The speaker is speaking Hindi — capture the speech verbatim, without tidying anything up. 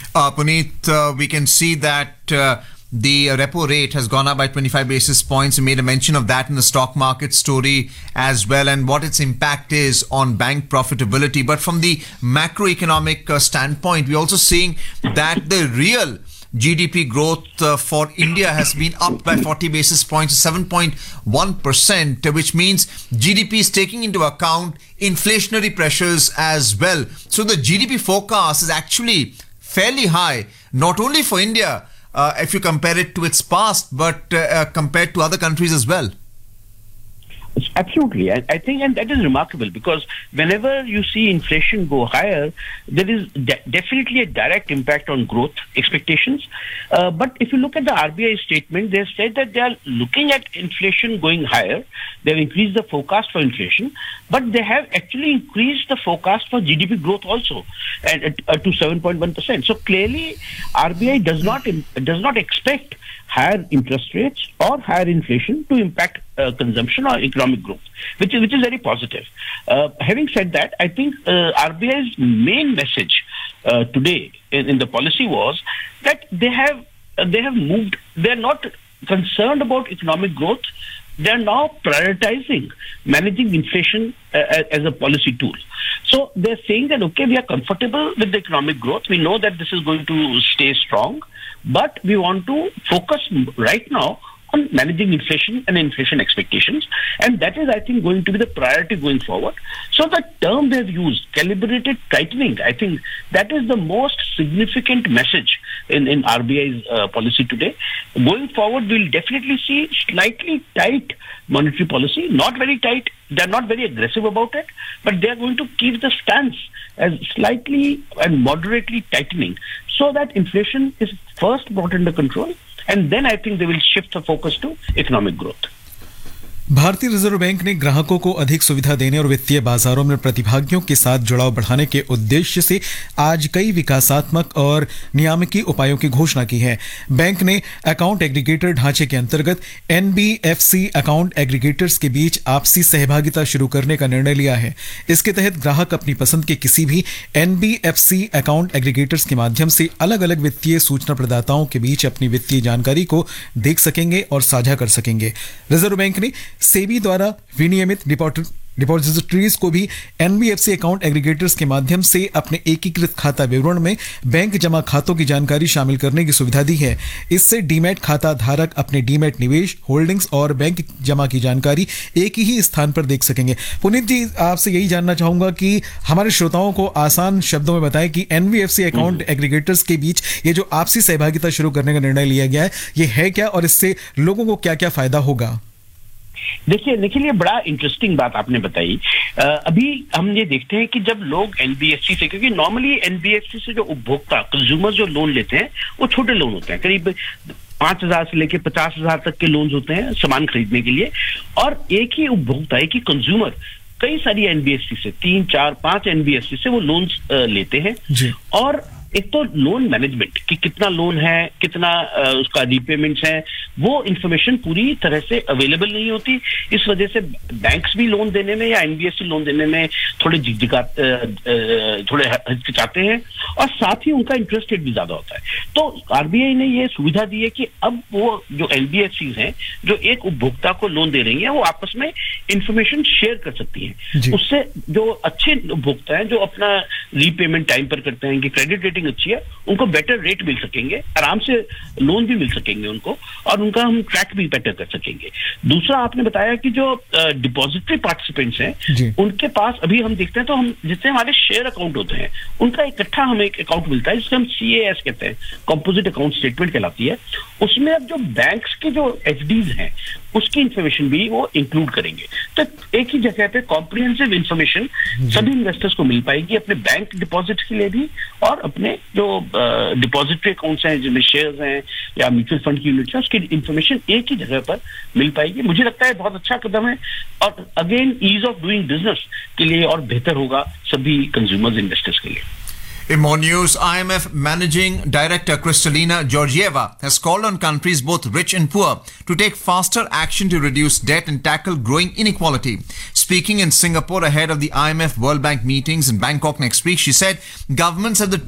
Uh, Puneet, uh, we can see that uh, the repo rate has gone up by twenty-five basis points. You made a mention of that in the stock market story as well, and what its impact is on bank profitability. But from the macroeconomic uh, standpoint, we're also seeing that the real G D P growth uh, for India has been up by forty basis points to seven point one percent, which means G D P is taking into account inflationary pressures as well. So the G D P forecast is actually fairly high, not only for India, uh, if you compare it to its past, but uh, uh, compared to other countries as well. Absolutely. I, I think, and that is remarkable, because whenever you see inflation go higher, there is de- definitely a direct impact on growth expectations. Uh, but if you look at the R B I statement, they have said that they are looking at inflation going higher. They have increased the forecast for inflation, but they have actually increased the forecast for G D P growth also and, uh, to seven point one percent. So clearly, R B I does not does not expect higher interest rates or higher inflation to impact uh, consumption or economic growth, which is which is very positive. Uh, having said that, I think uh, R B I's main message uh, today in, in the policy was that they have uh, they have moved. They are not concerned about economic growth. They are now prioritizing managing inflation uh, as a policy tool. So they're saying that, okay, we are comfortable with the economic growth. We know that this is going to stay strong, but we want to focus right now on managing inflation and inflation expectations. And that is, I think, going to be the priority going forward. So the term they've used, calibrated tightening, I think that is the most significant message in, in R B I's uh, policy today. Going forward, we'll definitely see slightly tight monetary policy, not very tight. They're not very aggressive about it, but they're going to keep the stance as slightly and moderately tightening so that inflation is first brought under control, and then I think they will shift the focus to economic growth. भारतीय रिजर्व बैंक ने ग्राहकों को अधिक सुविधा देने और वित्तीय बाजारों में प्रतिभागियों के साथ जुड़ाव बढ़ाने के उद्देश्य से आज कई विकासात्मक और नियामकीय उपायों की घोषणा की है। बैंक ने अकाउंट एग्रीगेटर ढांचे के अंतर्गत एनबीएफसी अकाउंट एग्रीगेटर्स के बीच आपसी सहभागिता शुरू करने का निर्णय लिया है। इसके तहत ग्राहक अपनी पसंद के किसी भी एनबीएफसी अकाउंट एग्रीगेटर्स के माध्यम से अलग अलग वित्तीय सूचना प्रदाताओं के बीच अपनी वित्तीय जानकारी को देख सकेंगे और साझा कर सकेंगे। रिजर्व बैंक ने सेबी द्वारा विनियमित डिपॉजिटरीज को भी एनबीएफसी अकाउंट एग्रीगेटर्स के माध्यम से अपने एकीकृत खाता विवरण में बैंक जमा खातों की जानकारी शामिल करने की सुविधा दी है। इससे डीमैट खाता धारक अपने डीमैट निवेश, होल्डिंग्स और बैंक जमा की जानकारी एक ही स्थान पर देख सकेंगे। पुनीत जी, आपसे यही जानना चाहूंगा कि हमारे श्रोताओं को आसान शब्दों में बताएं कि एनबीएफसी अकाउंट एग्रीगेटर्स के बीच ये जो आपसी सहभागिता शुरू करने का निर्णय लिया गया है, ये है क्या और इससे लोगों को क्या क्या फायदा होगा? देखिए निखिल, ये बड़ा इंटरेस्टिंग बात आपने बताई। आ, अभी हम ये देखते हैं कि जब लोग एनबीएफसी से, क्योंकि नॉर्मली एनबीएफसी से जो उपभोक्ता कंज्यूमर जो लोन लेते हैं वो छोटे लोन होते हैं, करीब पांच हजार से लेके पचास हजार तक के लोन होते हैं सामान खरीदने के लिए। और एक ही उपभोक्ता, एक ही कंज्यूमर कई सारी एनबीएफसी से, तीन चार पांच एनबीएफसी से वो लोन लेते हैं। और एक तो लोन मैनेजमेंट कि कितना लोन है, कितना आ, उसका रीपेमेंट्स है, वो इंफॉर्मेशन पूरी तरह से अवेलेबल नहीं होती। इस वजह से बैंक्स भी लोन देने में या एनबीएफसी लोन देने में थोड़े झिझका थोड़े हिचकिचाते हैं, और साथ ही उनका इंटरेस्ट रेट भी ज्यादा होता है। तो आरबीआई ने ये सुविधा दी है कि अब वो जो एनबीएफसी हैं जो एक उपभोक्ता को लोन दे रही हैं, वो आपस में इंफॉर्मेशन शेयर कर सकती हैं। उससे जो अच्छे उपभोक्ता हैं, जो अपना रीपेमेंट टाइम पर करते हैं, कि क्रेडिट रेटिंग अच्छी है, उनको बेटर रेट मिल सकेंगे, आराम से लोन भी मिल सकेंगे उनको, और उनका हम ट्रैक भी बेटर कर सकेंगे। दूसरा, आपने बताया कि जो डिपॉजिटरी पार्टिसिपेंट्स हैं, उनके पास अभी हम देखते हैं तो हम जितने हमारे शेयर अकाउंट होते हैं उनका इकट्ठा हमें एक अकाउंट मिलता है, जिसको हम सीएएस कहते हैं, कंपोजिट अकाउंट स्टेटमेंट कहलाती है। उसमें अब जो बैंक्स के जो एफडीज हैं उसकी इंफॉर्मेशन भी वो इंक्लूड करेंगे। तो एक ही जगह पे कॉम्प्रिहेंसिव इंफॉर्मेशन सभी इन्वेस्टर्स को मिल पाएगी, अपने बैंक डिपॉजिट के लिए भी और अपने जो डिपॉजिटरी अकाउंट्स हैं जिनमें शेयर्स हैं या म्यूचुअल फंड की यूनिट्स हैं, उसकी इंफॉर्मेशन एक ही जगह पर मिल पाएगी। मुझे लगता है बहुत अच्छा कदम है, और again ease of doing business के लिए और बेहतर होगा सभी कंज्यूमर्स, इन्वेस्टर्स के लिए। In more news, I M F Managing Director Kristalina Georgieva has called on countries both rich and poor to take faster action to reduce debt and tackle growing inequality. Speaking in Singapore ahead of the I M F World Bank meetings in Bangkok next week, she said governments have the